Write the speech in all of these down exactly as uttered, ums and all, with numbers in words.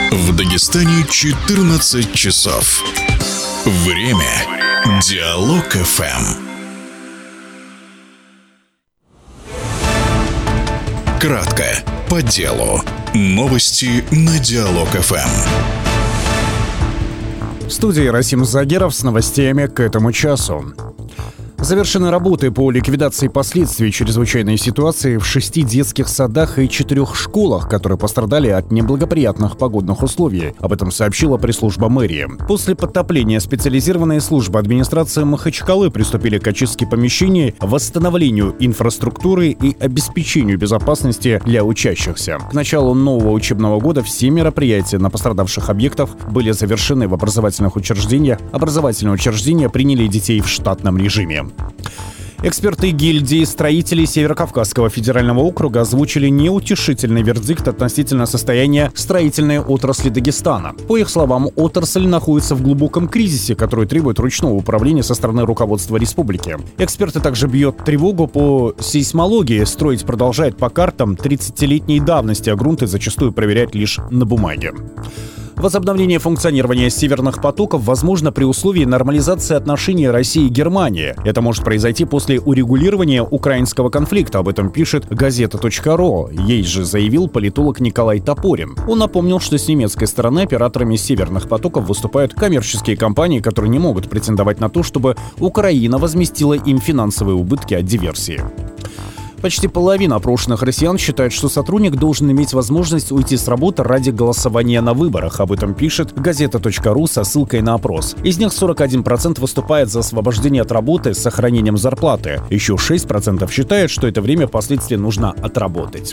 В Дагестане четырнадцать часов. Время Диалог эф эм. Кратко, по делу. Новости на Диалог эф эм. В студии Расим Загеров с новостями к этому часу. Завершены работы по ликвидации последствий чрезвычайной ситуации в шести детских садах и четырех школах, которые пострадали от неблагоприятных погодных условий. Об этом сообщила пресс-служба мэрии. После подтопления специализированные службы администрации Махачкалы приступили к очистке помещений, восстановлению инфраструктуры и обеспечению безопасности для учащихся. К началу нового учебного года все мероприятия на пострадавших объектах были завершены в образовательных учреждениях. Образовательные учреждения приняли детей в штатном режиме. Эксперты гильдии строителей Северокавказского федерального округа озвучили неутешительный вердикт относительно состояния строительной отрасли Дагестана. По их словам, отрасль находится в глубоком кризисе, который требует ручного управления со стороны руководства республики. Эксперты также бьют тревогу по сейсмологии. Строить продолжает по картам тридцатилетней давности, а грунты зачастую проверяют лишь на бумаге. Возобновление функционирования северных потоков возможно при условии нормализации отношений России и Германии. Это может произойти после урегулирования украинского конфликта. Об этом пишет газета точка ру. Ей же заявил политолог Николай Топорин. Он напомнил, что с немецкой стороны операторами северных потоков выступают коммерческие компании, которые не могут претендовать на то, чтобы Украина возместила им финансовые убытки от диверсии. Почти половина опрошенных россиян считает, что сотрудник должен иметь возможность уйти с работы ради голосования на выборах. Об этом пишет газета точка ру со ссылкой на опрос. Из них сорок один процент выступает за освобождение от работы с сохранением зарплаты. Еще шесть процентов считают, что это время впоследствии нужно отработать.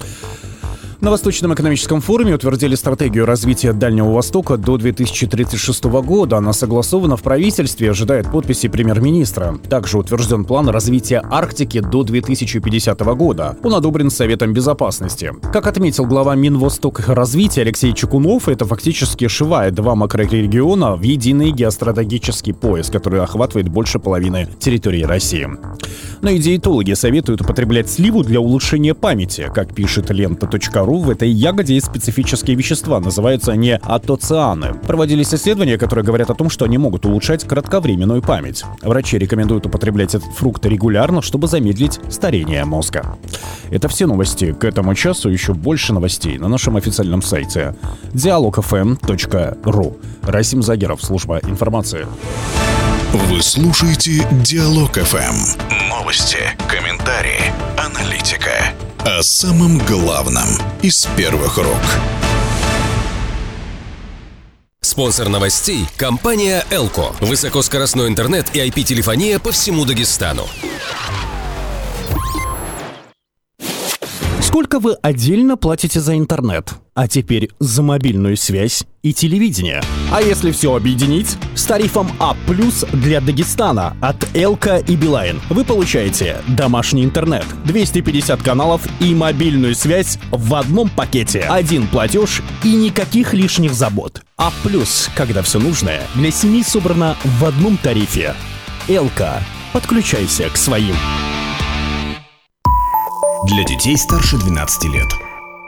На Восточном экономическом форуме утвердили стратегию развития Дальнего Востока до две тысячи тридцать шестого года. Она согласована в правительстве и ожидает подписи премьер-министра. Также утвержден план развития Арктики до две тысячи пятидесятого года. Он одобрен Советом Безопасности. Как отметил глава Минвостокразвития Алексей Чекунов, это фактически сшивает два макрорегиона в единый геостратегический пояс, который охватывает больше половины территории России. Но диетологи советуют употреблять сливу для улучшения памяти. Как пишет лента точка ру, в этой ягоде есть специфические вещества, называются они атоцианы. Проводились исследования, которые говорят о том, что они могут улучшать кратковременную память. Врачи рекомендуют употреблять этот фрукт регулярно, чтобы замедлить старение мозга. Это все новости к этому часу. Еще больше новостей на нашем официальном сайте диалог эф эм точка ру. Расим Загеров, служба информации. Вы слушаете Диалог эф эм. Новости, комментарии, аналитика. О самом главном из первых рук. Спонсор новостей – компания Элко. Высокоскоростной интернет и ай пи-телефония по всему Дагестану. Сколько вы отдельно платите за интернет? А теперь за мобильную связь и телевидение. А если все объединить? С тарифом А плюс для Дагестана от Элко и Билайн вы получаете домашний интернет, двести пятьдесят каналов и мобильную связь в одном пакете. Один платеж и никаких лишних забот. А плюс, когда все нужное для семьи собрано в одном тарифе. Элко. Подключайся к своим. Для детей старше двенадцати лет.